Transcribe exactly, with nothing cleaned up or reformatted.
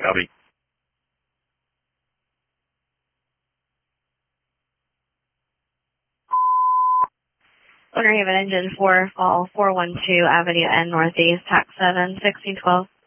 Copy. Owner Haven Engine four, call four one two Avenue N Northeast, tax seven, sixteen twelve.